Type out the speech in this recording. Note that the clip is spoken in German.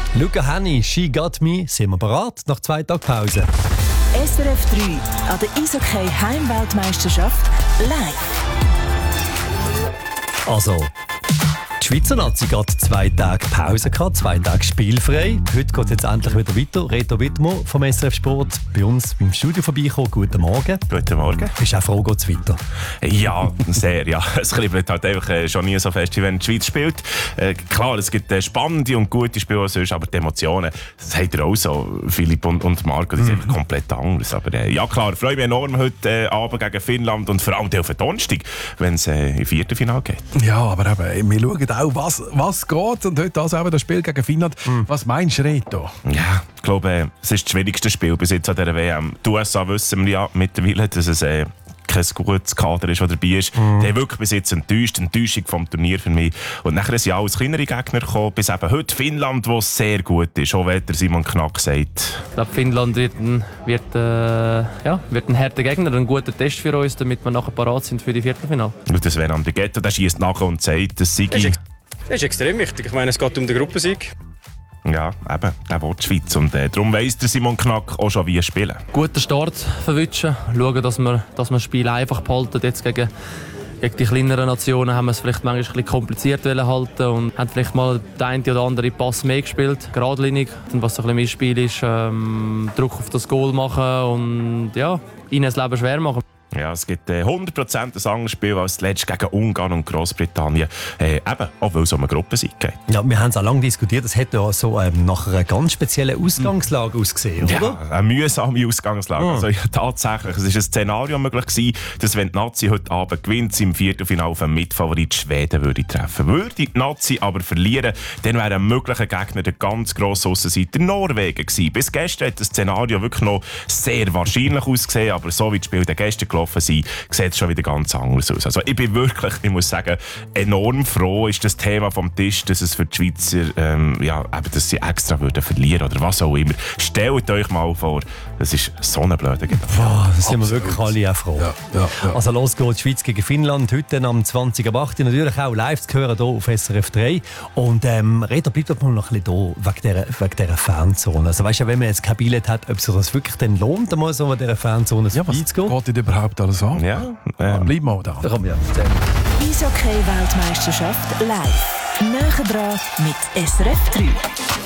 Luca Henny, «She Got Me», sind wir bereit nach 2 Tagen Pause. SRF 3 an der Eishockey Heimweltmeisterschaft live. Also, die Schweizer Nazi hat 2 Tage Pause gehabt, 2 Tage spielfrei. Heute geht es jetzt endlich wieder weiter. Reto Wittmer vom SRF Sport bei uns im Studio vorbeikommen. Guten Morgen. Guten Morgen. Bist du auch froh, geht es weiter? Ja, sehr, ja. Es kribbelt halt einfach schon nie so fest, wie wenn die Schweiz spielt. Klar, es gibt spannende und gute Spiele, aber die Emotionen, das habt ihr auch so, Philipp und Marco, die sind einfach komplett anders. Aber ja klar, ich freue mich enorm heute Abend gegen Finnland und vor allem auf den Donnerstag, wenn es im Viertelfinale geht. Ja, aber eben, wir schauen auch, was geht. Und heute also eben das Spiel gegen Finnland. Was meinst du, Reto? Ja, ich glaube, es ist das schwierigste Spiel bis jetzt an dieser WM. Die USA wissen wir ja mittlerweile, dass es kein gutes Kader ist, der dabei ist. Die haben wirklich bis jetzt Enttäuschung vom Turnier für mich. Und nachher sind ja alles kleinere Gegner gekommen, bis eben heute Finnland, wo sehr gut ist, auch wenn der Simon Knack sagt. Ich glaube, Finnland wird ein harter Gegner, ein guter Test für uns, damit wir nachher parat sind für die Viertelfinale. Und das wäre Andi Ghetto, der schießt nachher und sagt, dass Sigi... Das ist extrem wichtig. Ich meine, es geht um den Gruppensieg. Ja, eben, der will die Schweiz. Und darum weiss der Simon Knack auch schon, wie spielen. Guten Start verwünschen, schauen, dass wir das Spiel einfach behalten. Jetzt gegen die kleineren Nationen haben wir es vielleicht manchmal ein bisschen kompliziert halten und haben vielleicht mal den einen oder anderen Pass mehr gespielt, geradlinig. Und was so ein bisschen mein Spiel ist, Druck auf das Goal machen und ja, ihnen das Leben schwer machen. Ja, es gibt 100% ein anderes Spiel als das letzte gegen Ungarn und Großbritannien. Eben, auch weil es um eine Gruppensieg geht. Ja, wir haben es auch lange diskutiert. Es hätte ja so nach einer ganz speziellen Ausgangslage ausgesehen, oder? Ja, eine mühsame Ausgangslage. Also, ja, tatsächlich, es war ein Szenario möglich gewesen, dass wenn die Nazi heute Abend gewinnt, sie im Viertelfinale auf einen Mitfavorit Schweden würde treffen. Würde die Nazi aber verlieren, dann wäre ein möglicher Gegner der ganz grosse Aussenseiter Norwegen gewesen. Bis gestern hat das Szenario wirklich noch sehr wahrscheinlich ausgesehen, aber so wie das Spiel der gestern gelaufen sind, sieht es schon wieder ganz anders aus. Also ich bin wirklich, ich muss sagen, enorm froh ist das Thema vom Tisch, dass es für die Schweizer, dass sie extra würden verlieren oder was auch immer. Stellt euch mal vor, das ist so eine blöde Gedanke. Boah, da sind wir wirklich alle auch froh. Ja. Also los geht's, Schweiz gegen Finnland, heute am 20.08. natürlich auch live zu hören hier auf SRF 3. Und Reto, bleibt doch mal noch ein bisschen da wegen dieser Fanzone. Also weißt du, wenn man jetzt kein Billett hat, ob sich das wirklich dann lohnt, einmal so in dieser Fanzone vorbeizugehen? Was geht denn überhaupt alles an? Ja, bleib mal da. Da kommen wir erzählen. Eishockey Weltmeisterschaft live. Näher dran mit SRF 3.